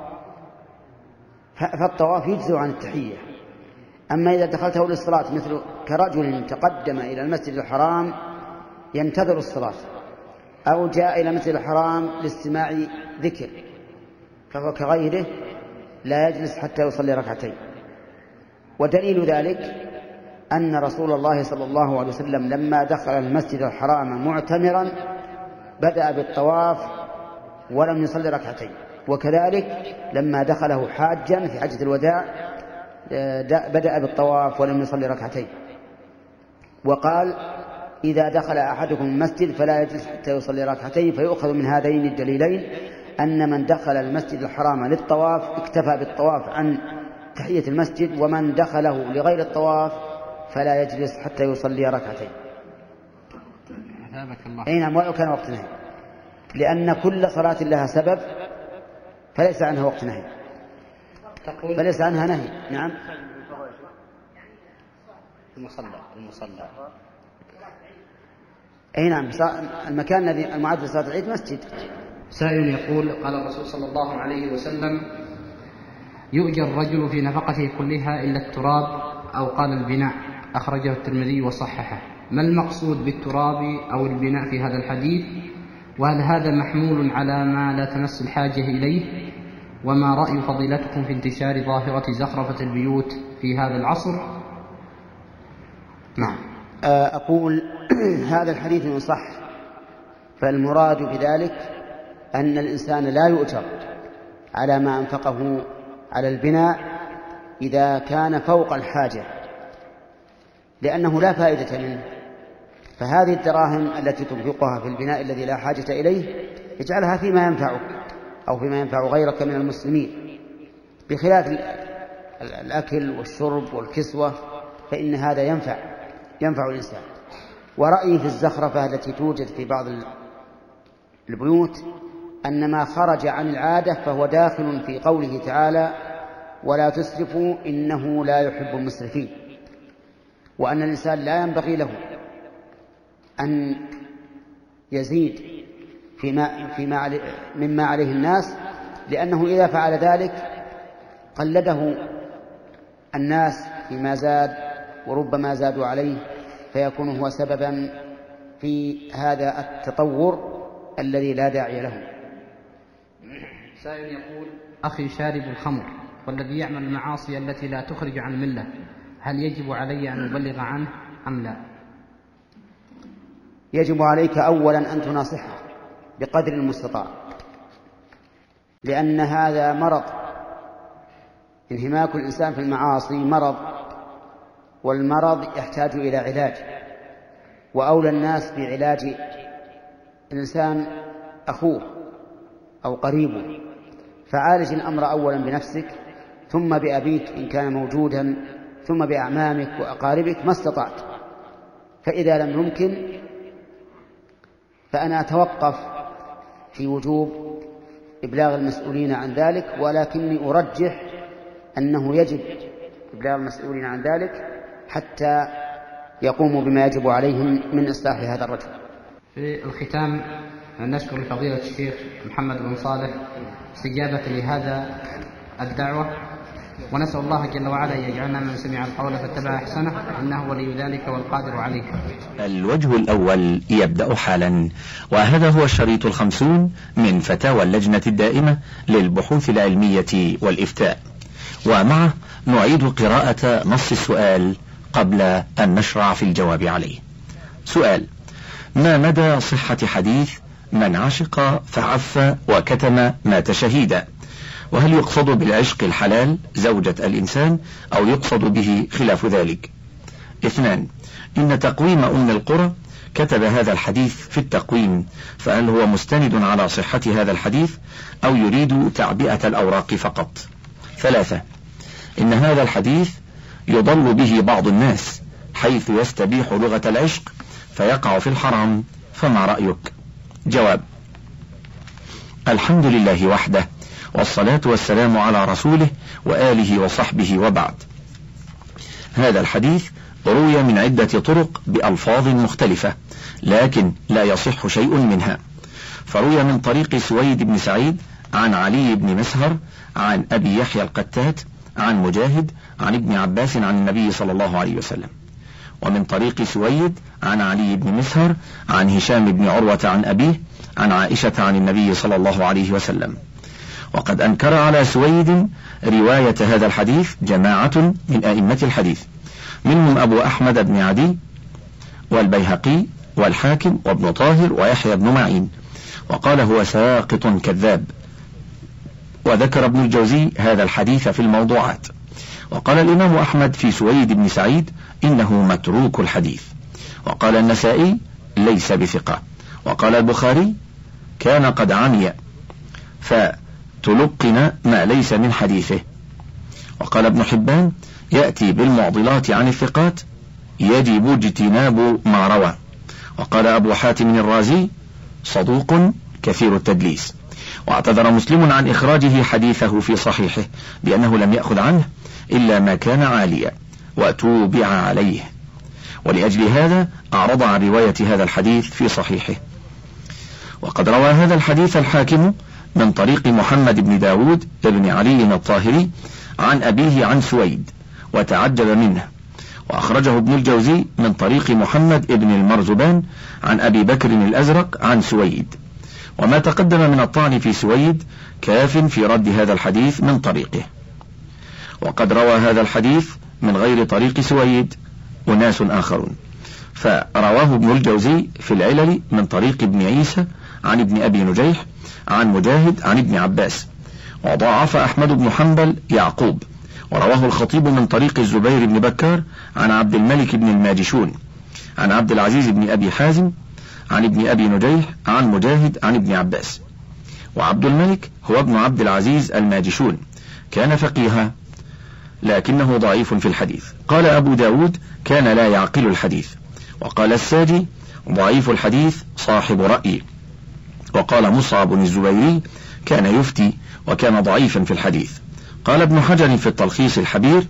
فالطواف يجزء عن التحية. أما إذا دخلته للصلاة مثل كرجل تقدم إلى المسجد الحرام ينتظر الصلاة أو جاء إلى المسجد الحرام لاستماع ذكر فهو كغيره لا يجلس حتى يصلي ركعتين. ودليل ذلك أن رسول الله صلى الله عليه وسلم لما دخل المسجد الحرام معتمرا بدأ بالطواف ولم يصلي ركعتين، وكذلك لما دخله حاجا في حجة الوداع بدأ بالطواف ولم يصلي ركعتين. وقال: إذا دخل أحدكم المسجد فلا يجلس حتى يصلي ركعتين. فيؤخذ من هذين الدليلين أن من دخل المسجد الحرام للطواف اكتفى بالطواف عن تحية المسجد، ومن دخله لغير الطواف فلا يجلس حتى يصلي ركعتين. أي نعم، ولو كان وقت نهي، لأن كل صلاة لها سبب فليس عنها وقت نهي، فليس عنها نهي. نعم، المصلى. أي نعم، المكان الذي المعد لصلاة العيد مسجد. سائل يقول: قال الرسول صلى الله عليه وسلم: يؤجر الرجل في نفقته كلها إلا التراب، أو قال البناء. أخرجه الترمذي وصححه. ما المقصود بالتراب أو البناء في هذا الحديث؟ وهل هذا محمول على ما لا تمس الحاجة إليه؟ وما رأي فضيلتكم في انتشار ظاهرة زخرفة البيوت في هذا العصر؟ نعم، أقول هذا الحديث إن صح فالمراد بذلك أن الإنسان لا يؤجر على ما أنفقه على البناء إذا كان فوق الحاجة، لأنه لا فائدة منه. فهذه الدراهم التي تنفقها في البناء الذي لا حاجة إليه اجعلها فيما ينفعك أو فيما ينفع غيرك من المسلمين، بخلاف الأكل والشرب والكسوة فإن هذا ينفع الإنسان. ورأيي في الزخرفة التي توجد في بعض البيوت أن ما خرج عن العادة فهو داخل في قوله تعالى: ولا تسرفوا إنه لا يحب المسرفين، وأن الإنسان لا ينبغي له أن يزيد مما عليه الناس، لأنه إذا فعل ذلك قلده الناس فيما زاد وربما زادوا عليه، فيكون هو سببا في هذا التطور الذي لا داعي له. سائل يقول: أخي شارب الخمر والذي يعمل المعاصي التي لا تخرج عن الملة، هل يجب علي أن أبلغ عنه أم لا؟ يجب عليك أولا أن تناصحه بقدر المستطاع، لأن هذا مرض. انهماك الإنسان في المعاصي مرض، والمرض يحتاج إلى علاج، وأولى الناس بعلاج الإنسان أخوه أو قريبه. فعالج الأمر أولا بنفسك، ثم بأبيك إن كان موجودا، ثم بأعمامك وأقاربك ما استطعت. فإذا لم يمكن فأنا أتوقف في وجوب إبلاغ المسؤولين عن ذلك، ولكني أرجح أنه يجب إبلاغ المسؤولين عن ذلك حتى يقوموا بما يجب عليهم من إصلاح هذا الرجل. في الختام نشكر لفضيلة الشيخ محمد بن صالح استجابة لهذا الدعوة، ونسأل الله جل وعلا أن يجعلنا من سمع القول فاتبع أحسنه، إنه ولي ذلك والقادر عليه. الوجه الأول يبدأ حالا، وهذا هو الشريط 50 من فتاوى اللجنة الدائمة للبحوث العلمية والإفتاء، ومعه نعيد قراءة نص السؤال قبل أن نشرع في الجواب عليه. سؤال: ما مدى صحة حديث من عشق فعف وكتم مات شهيدا؟ وهل يقصد بالعشق الحلال زوجة الإنسان أو يقصد به خلاف ذلك؟ 2. إن تقويم أم القرى كتب هذا الحديث في التقويم، فهل هو مستند على صحة هذا الحديث أو يريد تعبئة الأوراق فقط؟ 3. إن هذا الحديث يضل به بعض الناس حيث يستبيح لغة العشق فيقع في الحرام، فما رأيك؟ جواب: الحمد لله وحده، والصلاة والسلام على رسوله وآله وصحبه، وبعد. هذا الحديث روي من عدة طرق بألفاظ مختلفة، لكن لا يصح شيء منها. فروي من طريق سويد بن سعيد عن علي بن مسهر عن أبي يحيى القتات عن مجاهد عن ابن عباس عن النبي صلى الله عليه وسلم، ومن طريق سويد عن علي بن مسهر عن هشام بن عروة عن أبيه عن عائشة عن النبي صلى الله عليه وسلم. وقد أنكر على سويد رواية هذا الحديث جماعة من أئمة الحديث، منهم أبو أحمد بن عدي والبيهقي والحاكم وابن طاهر ويحيى بن معين، وقال هو ساقط كذاب. وذكر ابن الجوزي هذا الحديث في الموضوعات. وقال الإمام أحمد في سويد بن سعيد إنه متروك الحديث. وقال النسائي ليس بثقة. وقال البخاري كان قد عمي فتلقن ما ليس من حديثه. وقال ابن حبان يأتي بالمعضلات عن الثقات يجب اجتناب ما روى. وقال أبو حاتم الرازي صدوق كثير التدليس. واعتذر مسلم عن إخراجه حديثه في صحيحه بأنه لم يأخذ عنه إلا ما كان عاليا وتوبع عليه، ولأجل هذا أعرض عن رواية هذا الحديث في صحيحه. وقد روى هذا الحديث الحاكم من طريق محمد بن داود بن علي الطاهري عن أبيه عن سويد وتعجب منه. وأخرجه ابن الجوزي من طريق محمد بن المرزبان عن أبي بكر الأزرق عن سويد. وما تقدم من الطعن في سويد كاف في رد هذا الحديث من طريقه. وقد روى هذا الحديث من غير طريق سويد أناس آخرون، فرواه ابن الجوزي في العلل من طريق ابن عيسى عن ابن أبي نجيح عن مجاهد عن ابن عباس. وضاعف أحمد بن حنبل يعقوب. ورواه الخطيب من طريق الزبير بن بكار عن عبد الملك بن الماجشون عن عبد العزيز بن أبي حازم عن ابن أبي نجيح عن مجاهد عن ابن عباس. وعبد الملك هو ابن عبد العزيز الماجشون، كان فقيها لكنه ضعيف في الحديث. قال أبو داود كان لا يعقل الحديث. وقال الساجي ضعيف الحديث صاحب رأي. وقال مصعب الزبيري كان يفتي وكان ضعيفا في الحديث. قال ابن حجر في التلخيص الحبير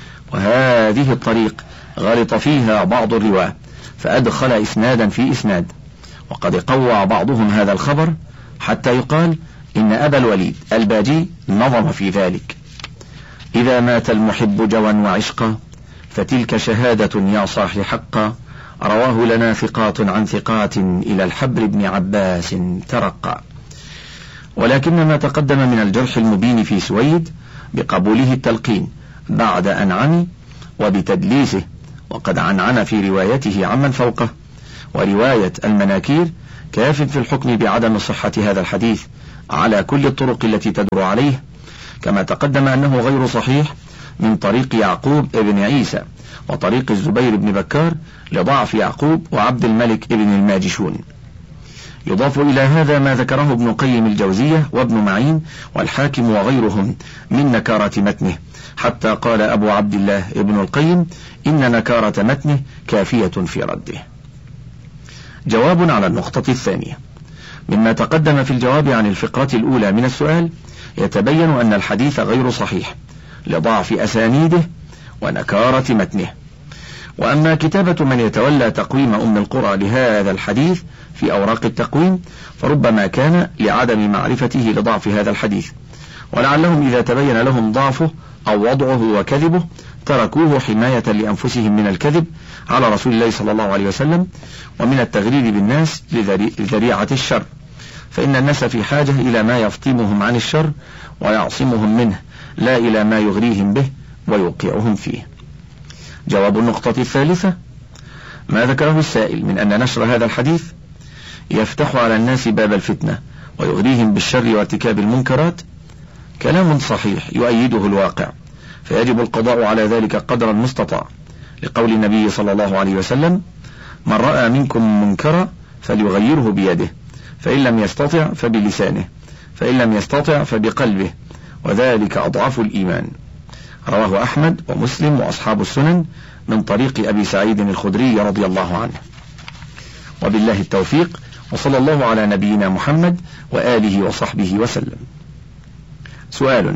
وهذه الطريق غلط فيها بعض الرواة فأدخل إسنادا في إسناد، وقد قوى بعضهم هذا الخبر حتى يقال إن أبا الوليد الباجي نظم في ذلك: إذا مات المحب جوا وعشقا فتلك شهادة يا صاح حقا، رواه لنا ثقات عن ثقات إلى الحبر بن عباس ترقى. ولكن ما تقدم من الجرح المبين في سويد بقبوله التلقين بعد أن عمي وبتدليسه وقد عنعن في روايته عمن فوقه، ورواية المناكير كاف في الحكم بعدم صحة هذا الحديث على كل الطرق التي تدور عليه، كما تقدم أنه غير صحيح من طريق يعقوب ابن عيسى وطريق الزبير بن بكار لضعف يعقوب وعبد الملك ابن الماجشون. يضاف إلى هذا ما ذكره ابن قيم الجوزية وابن معين والحاكم وغيرهم من نكارة متنه، حتى قال أبو عبد الله ابن القيم إن نكارة متنه كافية في رده. جواب على النقطة الثانية. مما تقدم في الجواب عن الفقرة الأولى من السؤال يتبين أن الحديث غير صحيح لضعف أسانيده ونكارة متنه. وأما كتابة من يتولى تقويم أم القرى لهذا الحديث في أوراق التقويم فربما كان لعدم معرفته لضعف هذا الحديث، ولعلهم إذا تبين لهم ضعفه أو وضعه وكذبه تركوه حماية لأنفسهم من الكذب على رسول الله صلى الله عليه وسلم ومن التغرير بالناس لذريعة الشر، فإن الناس في حاجة إلى ما يفطمهم عن الشر ويعصمهم منه، لا إلى ما يغريهم به ويوقعهم فيه. جواب النقطة الثالثة. ما ذكره السائل من أن نشر هذا الحديث يفتح على الناس باب الفتنة ويغريهم بالشر وارتكاب المنكرات كلام صحيح يؤيده الواقع، فيجب القضاء على ذلك قدر المستطاع، لقول النبي صلى الله عليه وسلم: من رأى منكم منكرا فليغيره بيده، فإن لم يستطع فبلسانه، فإن لم يستطع فبقلبه، وذلك أضعف الإيمان. رواه أحمد ومسلم وأصحاب السنن من طريق أبي سعيد الخدري رضي الله عنه. وبالله التوفيق، وصلى الله على نبينا محمد وآله وصحبه وسلم. سؤال: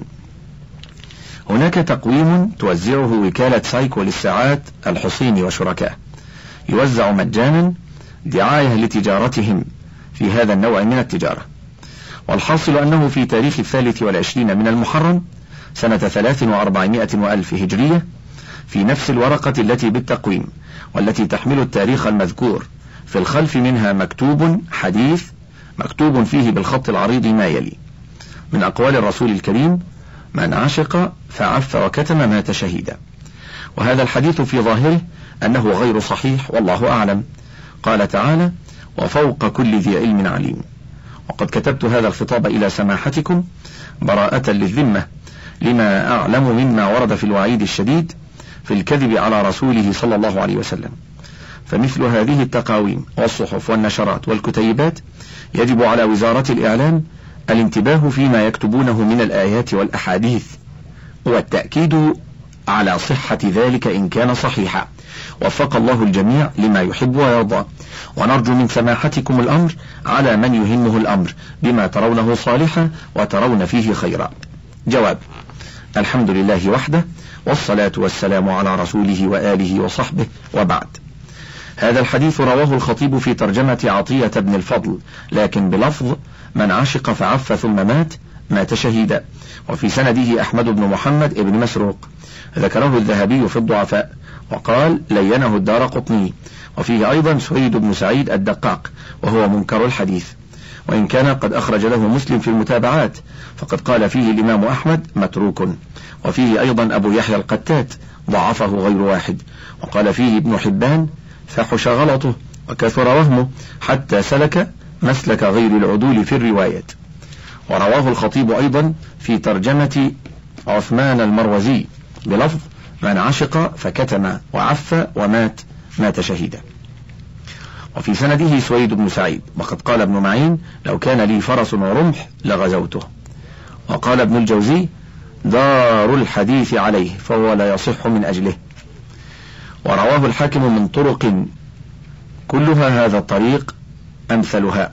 هناك تقويم توزعه وكالة سايكو للساعات الحصيني وشركاء، يوزع مجانا دعاية لتجارتهم في هذا النوع من التجارة، والحاصل أنه في تاريخ 23 من المحرم سنة 3,400 هجرية في نفس الورقة التي بالتقويم والتي تحمل التاريخ المذكور في الخلف منها مكتوب حديث مكتوب فيه بالخط العريض ما يلي من أقوال الرسول الكريم: من عشق فعف وكتم مات شهيدا. وهذا الحديث في ظاهره أنه غير صحيح والله أعلم. قال تعالى: وفوق كل ذي علم عليم. وقد كتبت هذا الخطاب إلى سماحتكم براءة للذمة لما أعلم مما ورد في الوعيد الشديد في الكذب على رسوله صلى الله عليه وسلم. فمثل هذه التقاويم والصحف والنشرات والكتيبات يجب على وزارة الإعلام الانتباه فيما يكتبونه من الآيات والأحاديث والتأكيد على صحة ذلك إن كان صحيحا. وفق الله الجميع لما يحب ويرضى، ونرجو من سماحتكم الأمر على من يهمه الأمر بما ترونه صالحا وترون فيه خيرا. جواب: الحمد لله وحده، والصلاة والسلام على رسوله وآله وصحبه، وبعد. هذا الحديث رواه الخطيب في ترجمة عطية بن الفضل، لكن بلفظ: من عشق فعف ثم مات شهيدا، وفي سنده أحمد بن محمد بن مسروق. ذكره الذهبي في الضعفاء وقال: لينه الدارقطني. وفيه أيضا سويد بن سعيد الدقاق وهو منكر الحديث، وإن كان قد أخرج له مسلم في المتابعات فقد قال فيه الإمام أحمد متروك. وفيه أيضا أبو يحيى القتات ضعفه غير واحد، وقال فيه ابن حبان: فحش غلطه وكثر وهمه حتى سلك مسلك غير العدول في الرواية. ورواه الخطيب أيضا في ترجمة عثمان المروزي بلفظ: من عشق فكتم وعف ومات شهيدا. وفي سنده سويد بن سعيد، وقد قال ابن معين: لو كان لي فرس ورمح لغزوته. وقال ابن الجوزي: دار الحديث عليه فهو لا يصح من أجله. ورواه الحاكم من طرق كلها هذا الطريق أمثلها.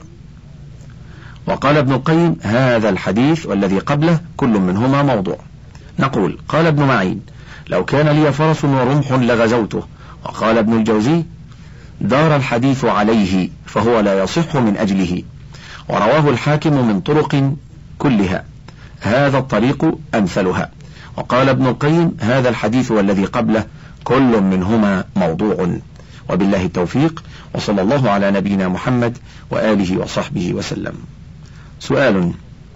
وقال ابن القيم: هذا الحديث والذي قبله كل منهما موضوع. نقول: قال ابن معين: لو كان لي فرس ورمح لغزوته. وقال ابن الجوزي: دار الحديث عليه فهو لا يصح من أجله. ورواه الحاكم من طرق كلها هذا الطريق أمثلها. وقال ابن القيم: هذا الحديث والذي قبله كل منهما موضوع. وبالله التوفيق، وصلى الله على نبينا محمد وآله وصحبه وسلم. سؤال: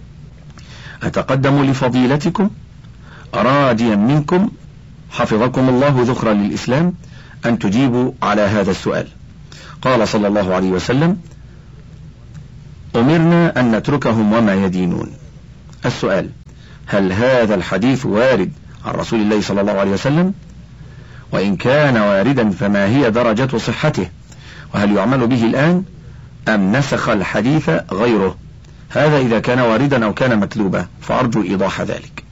أتقدم لفضيلتكم راجيا منكم حفظكم الله ذخرا للإسلام أن تجيبوا على هذا السؤال. قال صلى الله عليه وسلم: أمرنا أن نتركهم وما يدينون. السؤال: هل هذا الحديث وارد عن رسول الله صلى الله عليه وسلم؟ وإن كان واردا فما هي درجة صحته؟ وهل يعمل به الآن أم نسخ الحديث غيره؟ هذا إذا كان واردا أو كان مكذوبا، فأرجو إيضاح ذلك.